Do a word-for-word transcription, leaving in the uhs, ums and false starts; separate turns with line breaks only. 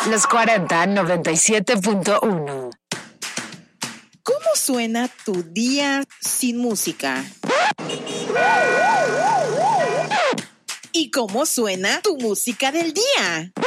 Los cuarenta, noventa y siete punto uno.
¿Cómo suena tu día sin música? ¿Y cómo suena tu música del día?